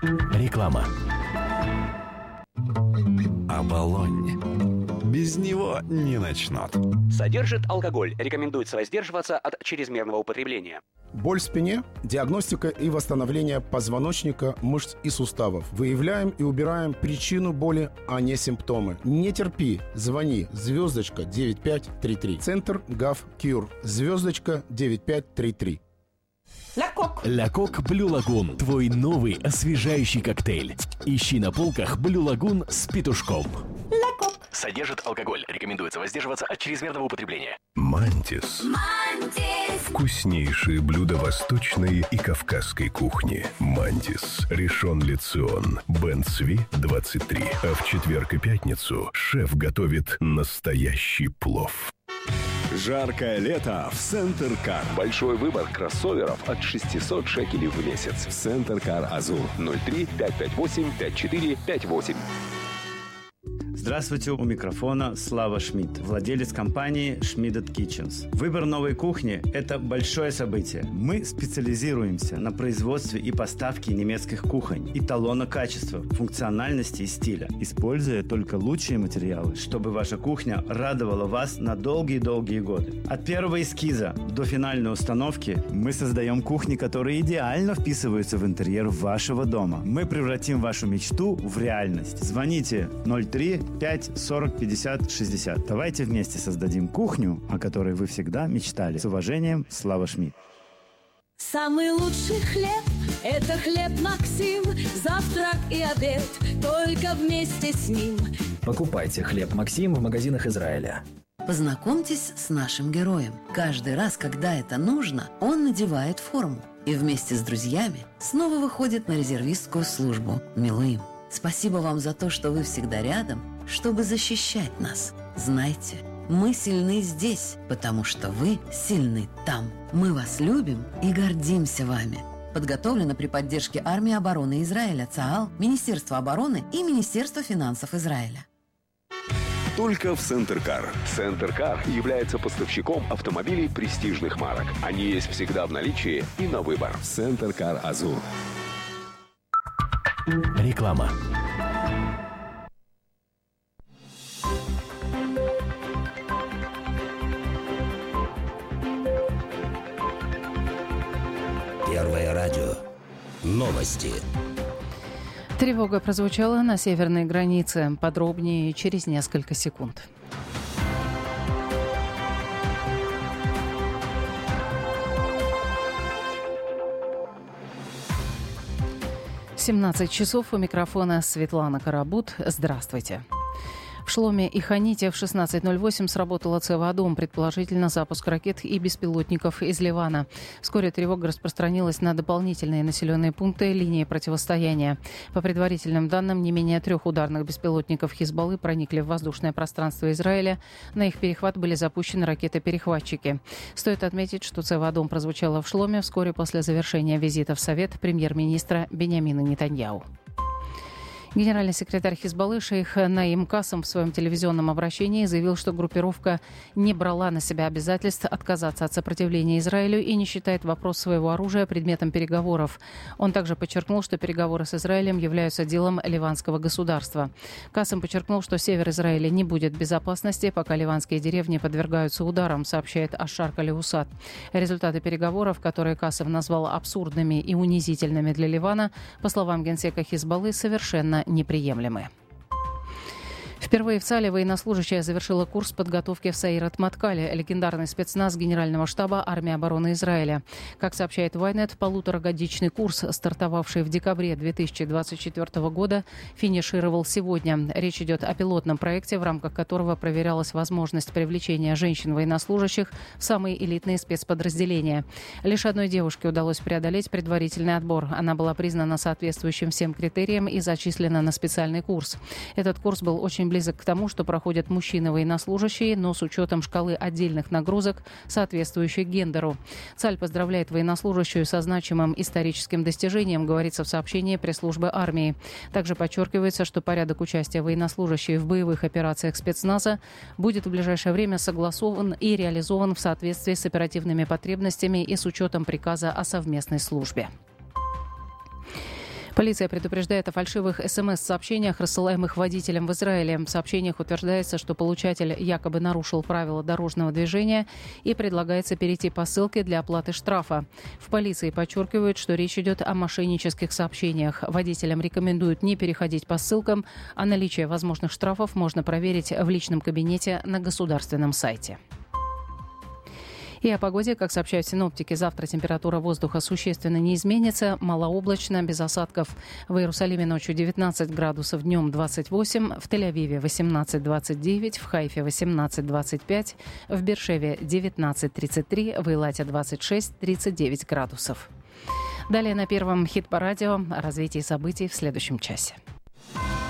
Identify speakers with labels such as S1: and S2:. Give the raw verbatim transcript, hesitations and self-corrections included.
S1: Реклама.
S2: Оболонь. Без него не начнут.
S3: Содержит алкоголь. Рекомендуется воздерживаться от чрезмерного употребления.
S4: Боль в спине, диагностика и восстановление позвоночника, мышц и суставов. Выявляем и убираем причину боли, а не симптомы. Не терпи, звони, звездочка девять пять три три. Центр ГАВ Кьюр, звездочка девять пять три три.
S1: Лякок. Лякок Блю Лагун. Твой новый освежающий коктейль. Ищи на полках Блю Лагун с петушком. Лякок. Содержит алкоголь. Рекомендуется воздерживаться от чрезмерного употребления.
S5: Мантис. Мантис. Вкуснейшие блюда восточной и кавказской кухни. Мантис. Ришон Ле Цион. Бен Цви, двадцать три. А в четверг и пятницу шеф готовит настоящий плов.
S2: Жаркое лето в Центр Кар. Большой выбор кроссоверов от шестисот шекелей в месяц. Центр Кар Азур. ноль три пять пять восемь пять четыре пять восемь.
S6: Здравствуйте, у микрофона Слава Шмидт, владелец компании Schmidт Kitchens. Выбор новой кухни – это большое событие. Мы специализируемся на производстве и поставке немецких кухонь, эталона качества, функциональности и стиля, используя только лучшие материалы, чтобы ваша кухня радовала вас на долгие-долгие годы. От первого эскиза до финальной установки мы создаем кухни, которые идеально вписываются в интерьер вашего дома. Мы превратим вашу мечту в реальность. Звоните ноль три пять сорок пятьдесят шестьдесят. Давайте вместе создадим кухню, о которой вы всегда мечтали. С уважением, Слава Шмидт.
S7: Самый лучший хлеб – это хлеб Максим. Завтрак и обед только вместе с ним.
S8: Покупайте хлеб Максим в магазинах Израиля.
S9: Познакомьтесь с нашим героем. Каждый раз, когда это нужно, он надевает форму и вместе с друзьями снова выходит на резервистскую службу Милуим. Спасибо вам за то, что вы всегда рядом, чтобы защищать нас. Знайте, мы сильны здесь, потому что вы сильны там. Мы вас любим и гордимся вами. Подготовлено при поддержке Армии обороны Израиля, ЦААЛ, Министерства обороны и Министерства финансов Израиля.
S2: Только в Центр Кар. Центр Кар является поставщиком автомобилей престижных марок. Они есть всегда в наличии и на выбор. Центр Кар Азур.
S1: Реклама.
S10: Первое радио. Новости.
S11: Тревога прозвучала на северной границе. Подробнее через несколько секунд. семнадцать часов, у микрофона Светлана Карабут. Здравствуйте. В Шломе и Ханите в шестнадцать ноль восемь сработала Цеваадом, предположительно запуск ракет и беспилотников из Ливана. Вскоре тревога распространилась на дополнительные населенные пункты линии противостояния. По предварительным данным, не менее трех ударных беспилотников Хизбаллы проникли в воздушное пространство Израиля. На их перехват были запущены ракеты-перехватчики. Стоит отметить, что Цеваадом прозвучало в Шломе вскоре после завершения визита в Совет премьер-министра Биньямина Нетаньяху. Генеральный секретарь Хизбаллы шейх Наим Касем в своем телевизионном обращении заявил, что группировка не брала на себя обязательств отказаться от сопротивления Израилю и не считает вопрос своего оружия предметом переговоров. Он также подчеркнул, что переговоры с Израилем являются делом ливанского государства. Касем подчеркнул, что север Израиля не будет в безопасности, пока ливанские деревни подвергаются ударам, сообщает Ашар Калиусат. Результаты переговоров, которые Касем назвал абсурдными и унизительными для Ливана, по словам генсека Хизбаллы, совершенно неприемлемы. Впервые в ЦАЛе военнослужащая завершила курс подготовки в Саират-Маткале, легендарный спецназ Генерального штаба Армии обороны Израиля. Как сообщает Вайнет, полуторагодичный курс, стартовавший в декабре две тысячи двадцать четвёртого года, финишировал сегодня. Речь идет о пилотном проекте, в рамках которого проверялась возможность привлечения женщин-военнослужащих в самые элитные спецподразделения. Лишь одной девушке удалось преодолеть предварительный отбор. Она была признана соответствующим всем критериям и зачислена на специальный курс. Этот курс был очень близок к тому, что проходят мужчины-военнослужащие, но с учетом шкалы отдельных нагрузок, соответствующих гендеру. ЦАЛь поздравляет военнослужащую со значимым историческим достижением, говорится в сообщении пресс-службы армии. Также подчеркивается, что порядок участия военнослужащих в боевых операциях спецназа будет в ближайшее время согласован и реализован в соответствии с оперативными потребностями и с учетом приказа о совместной службе. Полиция предупреждает о фальшивых СМС-сообщениях, рассылаемых водителем в Израиле. В сообщениях утверждается, что получатель якобы нарушил правила дорожного движения и предлагается перейти по ссылке для оплаты штрафа. В полиции подчеркивают, что речь идет о мошеннических сообщениях. Водителям рекомендуют не переходить по ссылкам, а наличие возможных штрафов можно проверить в личном кабинете на государственном сайте. И о погоде, как сообщают синоптики, завтра температура воздуха существенно не изменится. Малооблачно, без осадков. В Иерусалиме ночью девятнадцать градусов, днем двадцать восемь, в Тель-Авиве восемнадцать двадцать девять, в Хайфе восемнадцать двадцать пять, в Бершеве девятнадцать тридцать три, в Эйлате двадцать шесть тридцать девять градусов. Далее на первом хит-параде о развитии событий в следующем часе.